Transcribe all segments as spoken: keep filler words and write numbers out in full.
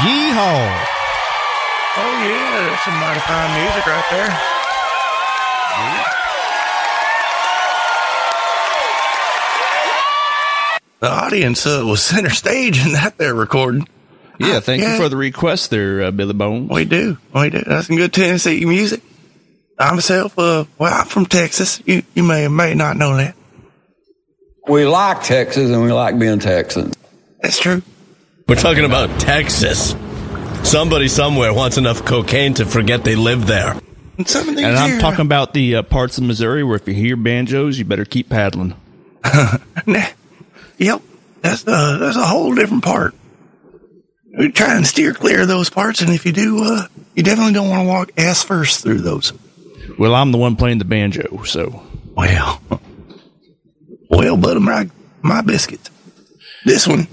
Yeehaw. Oh, yeah, that's some mighty fine music right there. The audience uh, was center stage in that there recording. Yeah, thank yeah. you for the request there, uh, Billy Bones. We do. We do. That's some good Tennessee music. I myself, uh, well, I'm from Texas. You you may or may not know that. We like Texas and we like being Texans. That's true. We're talking about Texas. Somebody somewhere wants enough cocaine to forget they live there. And, some of these and I'm here, talking about the uh, parts of Missouri where if you hear banjos, you better keep paddling. Nah. Yep. That's, uh, that's a whole different part. We try and steer clear of those parts, and if you do, uh, you definitely don't want to walk ass first through those. Well, I'm the one playing the banjo, so. Well, well, butter my, my biscuits. This one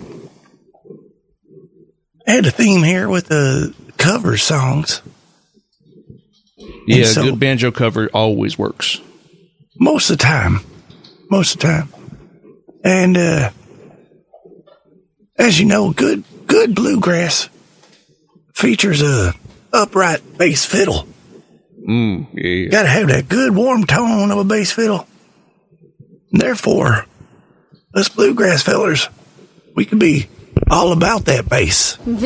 had a theme here with the cover songs. Yeah, so, a good banjo cover always works. Most of the time. Most of the time. And, uh, as you know, good, good bluegrass features a upright bass fiddle. Mm, yeah. Gotta have that good warm tone of a bass fiddle. Therefore, us bluegrass fellers, we can be all about that bass.